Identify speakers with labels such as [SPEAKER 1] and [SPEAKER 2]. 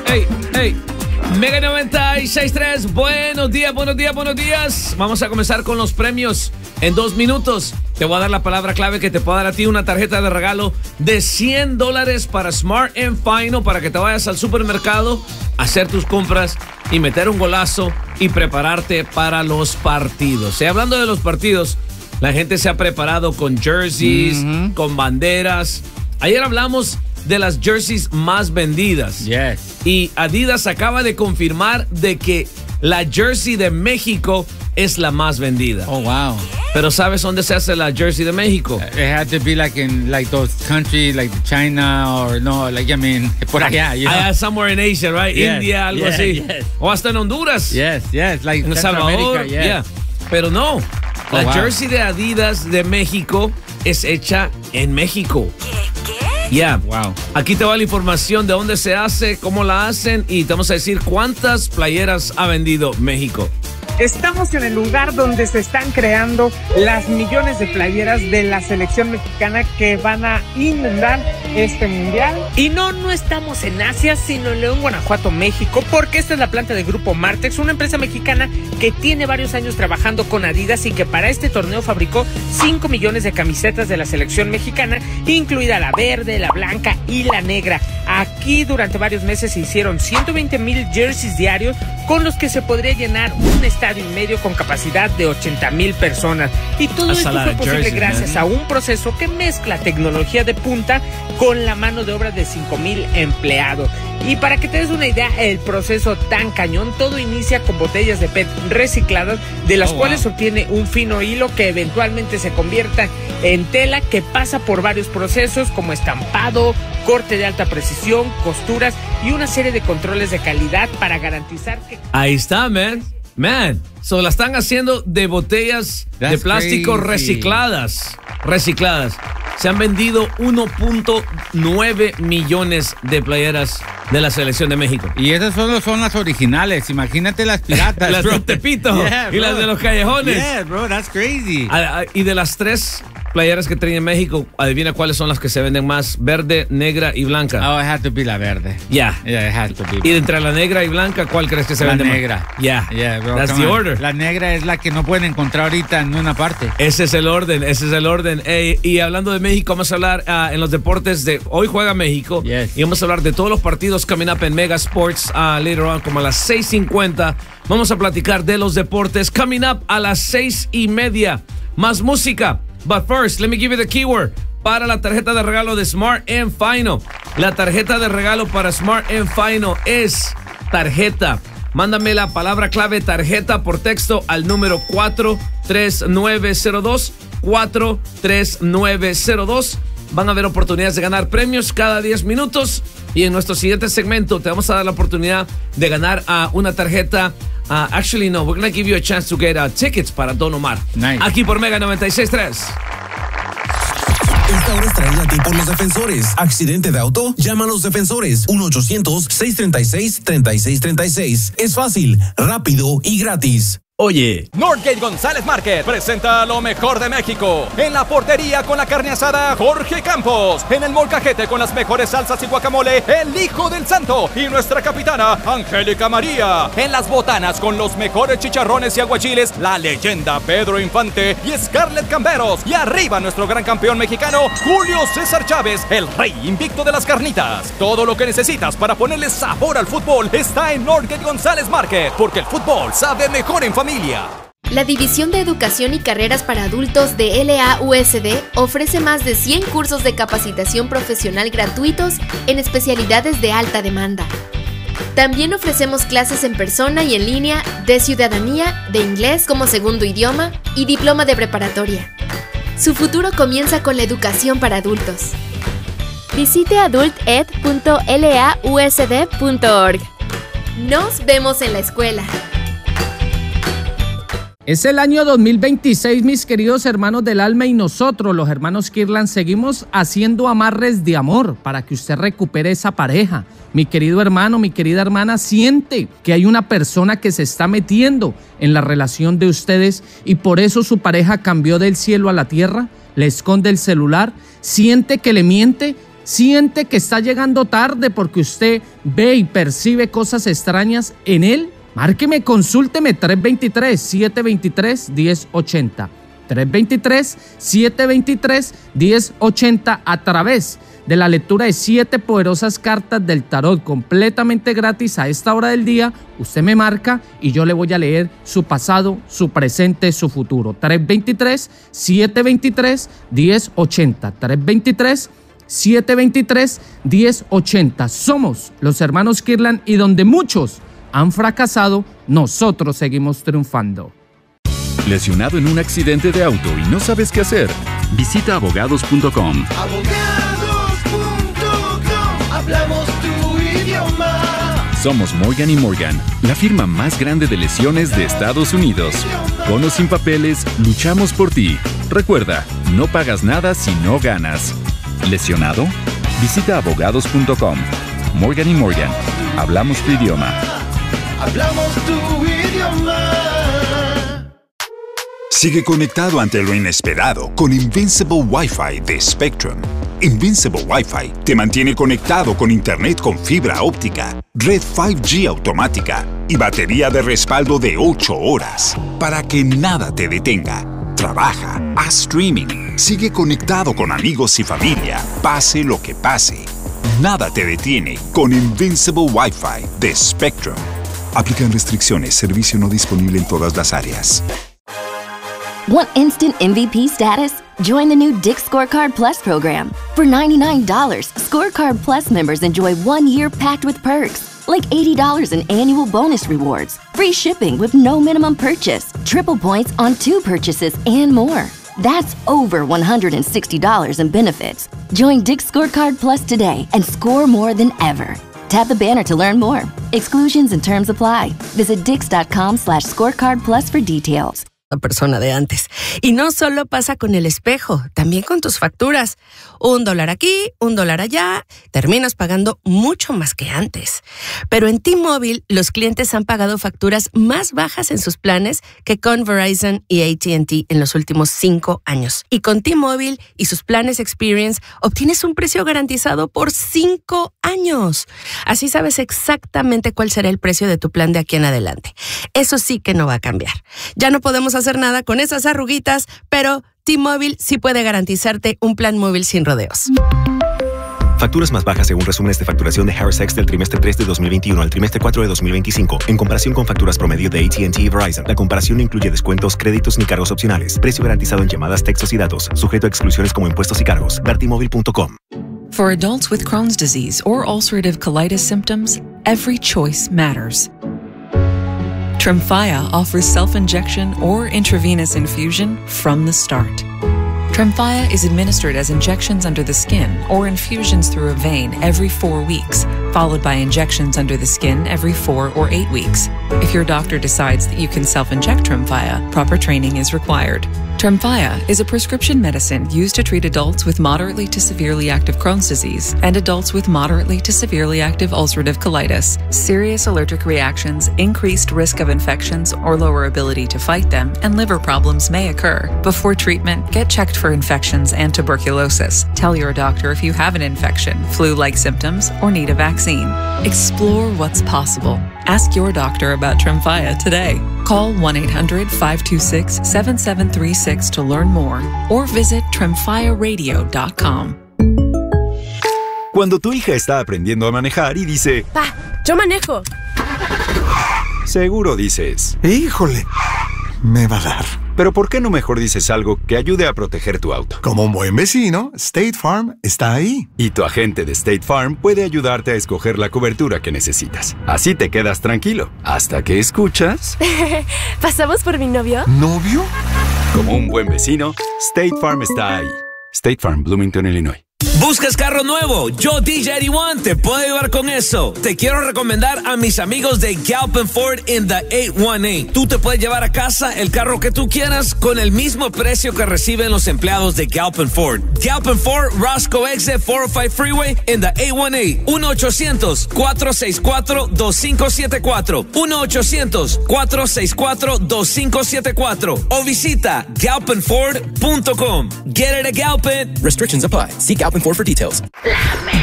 [SPEAKER 1] Hey. Mega 96.3, buenos días. Vamos a comenzar con los premios en 2 minutos. Te voy a dar la palabra clave que te puede dar a ti una tarjeta de regalo de $100 para Smart & Final para que te vayas al supermercado, hacer tus compras y meter un golazo y prepararte para los partidos. Y hablando de los partidos, la gente se ha preparado con jerseys, con banderas. Ayer hablamos de las jerseys más vendidas.
[SPEAKER 2] Yes.
[SPEAKER 1] Y Adidas acaba de confirmar de que la jersey de México es la más vendida.
[SPEAKER 2] Oh, wow.
[SPEAKER 1] Pero ¿sabes dónde se hace la jersey de México?
[SPEAKER 2] It had to be like in like those countries like China or no, like I mean, por allá. You know?
[SPEAKER 1] Somewhere in Asia, right?
[SPEAKER 2] Yes,
[SPEAKER 1] India, algo así.
[SPEAKER 2] yes.
[SPEAKER 1] O hasta en Honduras.
[SPEAKER 2] Yes, like
[SPEAKER 1] En El Salvador.
[SPEAKER 2] Centroamérica, yes.
[SPEAKER 1] Pero no. La
[SPEAKER 2] wow.
[SPEAKER 1] jersey de Adidas de México es hecha en México. Yeah.
[SPEAKER 2] Wow.
[SPEAKER 1] Aquí te va la información de dónde se hace, cómo la hacen y te vamos a decir cuántas playeras ha vendido México.
[SPEAKER 3] Estamos en el lugar donde se están creando las millones de playeras de la selección mexicana que van a inundar este mundial.
[SPEAKER 4] Y no estamos en Asia, sino en León, Guanajuato, México, porque esta es la planta de Grupo Martex, una empresa mexicana que tiene varios años trabajando con Adidas y que para este torneo fabricó 5 millones de camisetas de la selección mexicana, incluida la verde, la blanca y la negra. Aquí durante varios meses se hicieron 120,000 jerseys diarios con los que se podría llenar un estadio y medio con capacidad de 80,000 personas. Y todo esto fue posible gracias a un proceso que mezcla tecnología de punta con la mano de obra de 5,000 empleados. Y para que te des una idea, el proceso tan cañón, todo inicia con botellas de PET recicladas, de las cuales se obtiene un fino hilo que eventualmente se convierta en tela que pasa por varios procesos como estampado, corte de alta precisión, costuras y una serie de controles de calidad para garantizar que...
[SPEAKER 1] Ahí está, man. So la están haciendo de botellas de plástico recicladas. Se han vendido 1.9 millones de playeras de la selección de México.
[SPEAKER 2] Y esas solo son las originales. Imagínate las piratas.
[SPEAKER 1] Las de Tepito y las de los callejones.
[SPEAKER 2] Yeah, bro, that's crazy.
[SPEAKER 1] Y de las 3 playeras que tiene México, adivina cuáles son las que se venden más: verde, negra y blanca.
[SPEAKER 2] Oh, it had to be la verde.
[SPEAKER 1] Yeah,
[SPEAKER 2] it has to be.
[SPEAKER 1] Y entre la negra y blanca, ¿cuál crees que se vende más?
[SPEAKER 2] La negra.
[SPEAKER 1] Yeah,
[SPEAKER 2] bro,
[SPEAKER 1] that's the order.
[SPEAKER 2] La negra es la que no pueden encontrar ahorita en una parte.
[SPEAKER 1] Ese es el orden. Y hablando de México, vamos a hablar en los deportes de hoy juega México.
[SPEAKER 2] Yes.
[SPEAKER 1] Y vamos a hablar de todos los partidos coming up en Mega Sports later on, como a las 6:50. Vamos a platicar de los deportes coming up a las 6:30. Más música. But first, let me give you the keyword para la tarjeta de regalo de Smart & Final. La tarjeta de regalo para Smart & Final es tarjeta. Mándame la palabra clave tarjeta por texto al número 43902. 43902. Van a haber oportunidades de ganar premios cada 10 minutos. Y en nuestro siguiente segmento te vamos a dar la oportunidad de ganar una tarjeta. Actually, no, we're going to give you a chance to get tickets para Don Omar.
[SPEAKER 2] Nice.
[SPEAKER 1] Aquí por Mega 96.3.
[SPEAKER 5] Esta hora es traída a ti por los defensores. ¿Accidente de auto? Llama a los defensores. 1-800-636-3636. Es fácil, rápido y gratis.
[SPEAKER 1] Oye,
[SPEAKER 6] Northgate González Market presenta lo mejor de México. En la portería con la carne asada, Jorge Campos. En el molcajete con las mejores salsas y guacamole, el Hijo del Santo. Y nuestra capitana, Angélica María. En las botanas con los mejores chicharrones y aguachiles, la leyenda Pedro Infante y Scarlett Camberos. Y arriba nuestro gran campeón mexicano, Julio César Chávez, el rey invicto de las carnitas. Todo lo que necesitas para ponerle sabor al fútbol está en Northgate González Market, porque el fútbol sabe mejor en familia.
[SPEAKER 7] La División de Educación y Carreras para Adultos de LAUSD ofrece más de 100 cursos de capacitación profesional gratuitos en especialidades de alta demanda. También ofrecemos clases en persona y en línea de ciudadanía, de inglés como segundo idioma y diploma de preparatoria. Su futuro comienza con la educación para adultos. Visite adulted.lausd.org. Nos vemos en la escuela.
[SPEAKER 8] Es el año 2026, mis queridos hermanos del alma, y nosotros, los hermanos Kirlan, seguimos haciendo amarres de amor para que usted recupere esa pareja. Mi querido hermano, mi querida hermana, siente que hay una persona que se está metiendo en la relación de ustedes y por eso su pareja cambió del cielo a la tierra, le esconde el celular, siente que le miente. siente que está llegando tarde porque usted ve y percibe cosas extrañas en él, márqueme, consúlteme 323-723-1080. 323-723-1080 a través de la lectura de 7 poderosas cartas del tarot completamente gratis a esta hora del día. Usted me marca y yo le voy a leer su pasado, su presente, su futuro. 323-723-1080. 323-723-1080. Somos los hermanos Kirlan y donde muchos han fracasado, nosotros seguimos triunfando.
[SPEAKER 9] ¿Lesionado en un accidente de auto y no sabes qué hacer? Visita abogados.com.
[SPEAKER 10] Hablamos tu idioma.
[SPEAKER 9] Somos Morgan & Morgan, la firma más grande de lesiones de Estados Unidos. Con o sin papeles, luchamos por ti. Recuerda, no pagas nada si no ganas. ¿Lesionado? Visita abogados.com. Morgan & Morgan, hablamos tu idioma.
[SPEAKER 10] Hablamos tu idioma.
[SPEAKER 11] Sigue conectado ante lo inesperado con Invincible Wi-Fi de Spectrum. Invincible Wi-Fi te mantiene conectado con internet con fibra óptica, red 5G automática y batería de respaldo de 8 horas para que nada te detenga. Trabaja, haz streaming, sigue conectado con amigos y familia, pase lo que pase. Nada te detiene con Invincible Wi-Fi de Spectrum. Aplican restricciones, servicio no disponible en todas las áreas.
[SPEAKER 12] Want instant MVP status? Join the new Dick's Scorecard Plus program. For $99, Scorecard Plus members enjoy 1 year packed with perks, like $80 in annual bonus rewards, free shipping with no minimum purchase, triple points on 2 purchases, and more. That's over $160 in benefits. Join Dick's Scorecard Plus today and score more than ever. Tap the banner to learn more. Exclusions and terms apply. Visit dix.com/scorecardplus for details.
[SPEAKER 13] La persona de antes. Y no solo pasa con el espejo, también con tus facturas. $1 aquí, $1 allá, terminas pagando mucho más que antes. Pero en T-Mobile, los clientes han pagado facturas más bajas en sus planes que con Verizon y AT&T en los últimos 5 años. Y con T-Mobile y sus planes Experience, obtienes un precio garantizado por 5 años. Así sabes exactamente cuál será el precio de tu plan de aquí en adelante. Eso sí que no va a cambiar. Ya no podemos hacer nada con esas arruguitas, pero T-Mobile sí puede garantizarte un plan móvil sin rodeos.
[SPEAKER 14] Facturas más bajas según resúmenes de facturación de Harris X del trimestre 3 de 2021 al trimestre 4 de 2025, en comparación con facturas promedio de AT&T y Verizon. La comparación no incluye descuentos, créditos ni cargos opcionales. Precio garantizado en llamadas, textos y datos, sujeto a exclusiones como impuestos y cargos. Ver T-Mobile.com.
[SPEAKER 15] For adults with Crohn's disease or ulcerative colitis symptoms, every choice matters. Tremfya offers self-injection or intravenous infusion from the start. Tremfya is administered as injections under the skin or infusions through a vein every 4 weeks, followed by injections under the skin every 4 or 8 weeks. If your doctor decides that you can self-inject Tremfya, proper training is required. Tremfya is a prescription medicine used to treat adults with moderately to severely active Crohn's disease and adults with moderately to severely active ulcerative colitis. Serious allergic reactions, increased risk of infections or lower ability to fight them, and liver problems may occur. Before treatment, get checked for infections and tuberculosis. Tell your doctor if you have an infection, flu-like symptoms, or need a vaccine. Explore what's possible. Ask your doctor about Tremfya today. Call 1-800-526-7736 to learn more or visit tremfyaradio.com.
[SPEAKER 16] Cuando tu hija está aprendiendo a manejar y dice,
[SPEAKER 13] ¡Pa, yo manejo!
[SPEAKER 16] Seguro dices, ¡híjole! Me va a dar. Pero ¿por qué no mejor dices algo que ayude a proteger tu auto?
[SPEAKER 17] Como un buen vecino, State Farm está ahí.
[SPEAKER 16] Y tu agente de State Farm puede ayudarte a escoger la cobertura que necesitas. Así te quedas tranquilo, hasta que escuchas...
[SPEAKER 18] ¿Pasamos por mi novio?
[SPEAKER 16] ¿Novio? Como un buen vecino, State Farm está ahí. State Farm, Bloomington, Illinois.
[SPEAKER 1] ¿Buscas carro nuevo? Yo, DJ 81, te puedo ayudar con eso. Te quiero recomendar a mis amigos de Galpin Ford in the 818. Tú te puedes llevar a casa el carro que tú quieras con el mismo precio que reciben los empleados de Galpin Ford. Galpin Ford, Roscoe Exit 405 Freeway in the 818. 1-800-464-2574. 1-800-464-2574. O visita galpinford.com. Get it at Galpin.
[SPEAKER 19] Restrictions apply. See Galpin Shop in 4 for details.